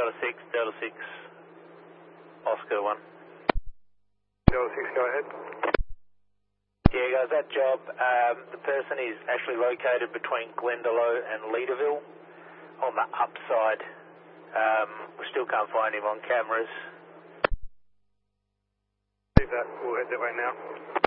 Delta 6, Oscar 1. Delta 6, go ahead. Yeah, guys, that job, the person is actually located between Glendalough and Leaderville on the upside. We still can't find him on cameras. Leave that, we'll head that way now.